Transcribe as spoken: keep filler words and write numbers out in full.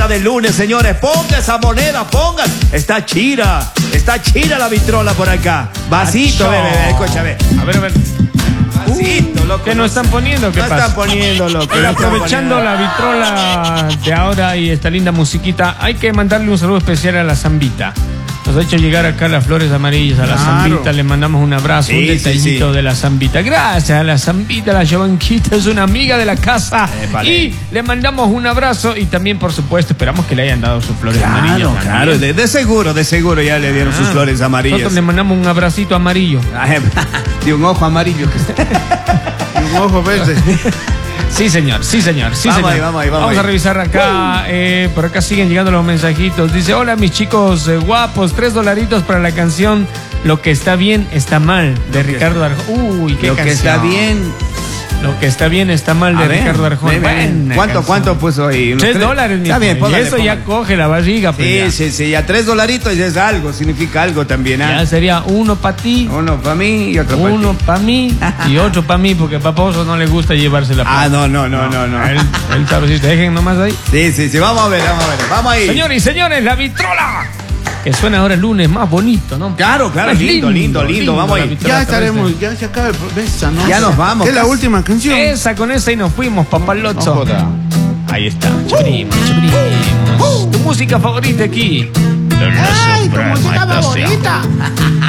mañana de lunes, señores. Ponga esa moneda, ponga. Está chira, está chira la vitrola por acá. Vasito, bebé, bebé, escúchame. A ver, a ver. Vasito, loco. ¿Qué nos están poniendo? ¿Qué No pasa? están poniendo, loco. Oye, no están aprovechando poniendo. la vitrola de ahora y esta linda musiquita, hay que mandarle un saludo especial a la Zambita. Nos ha hecho llegar acá las flores amarillas a la Claro. Zambita, le mandamos un abrazo, Sí, un sí, detallito sí. de la Zambita. Gracias a la Zambita, la Giovanquita es una amiga de la casa. Épale. Y le mandamos un abrazo y también, por supuesto, esperamos que le hayan dado sus flores amarillas. Claro, también. claro, de, de seguro, de seguro ya le dieron sus Ah, flores amarillas. Nosotros le mandamos un abracito amarillo. De un ojo amarillo. Y un ojo verde. Sí, señor, sí, señor, sí, Vamos señor. ahí, vamos ahí, vamos Vamos a ahí. revisar acá, eh, por acá siguen llegando los mensajitos. Dice, hola mis chicos eh, guapos, tres dolaritos para la canción Lo que está bien está mal, de Lo que Ricardo Arjona. Uy, qué Lo que canción. está bien. Lo que está bien está mal, de A ver, Ricardo Arjona. ve, ve. Buena ¿Cuánto, canción. cuánto puso ahí? ¿Unos Tres tres? dólares, Está bien, mijo. Y póngale, eso ya póngale. coge la barriga, pues Sí, ya. sí, sí, ya tres dolaritos ya es algo, significa algo también, ¿ah? Ya sería uno para ti, Uno para mí y otro para ti. uno para mí y otro para mí, porque a Paposo no le gusta llevarse la plata. Ah, no, no, no, no, no. Él, él sabrosito, dejen nomás ahí. Sí, sí, sí, vamos a ver, vamos a ver, vamos ahí. Señores y señores, la vitrola. Que suena ahora el lunes más bonito, ¿no? Claro, claro, Más lindo, lindo, lindo, vamos la ahí. vitrola Ya a través estaremos, ya se acaba el esa, ¿no? Ya nos vamos, Es la casi. última canción. de- Esa, con esa y nos fuimos, papalocho. No joda. Ahí está, chuprimos, chuprimos. Tu música favorita aquí. Ay, tu música favorita.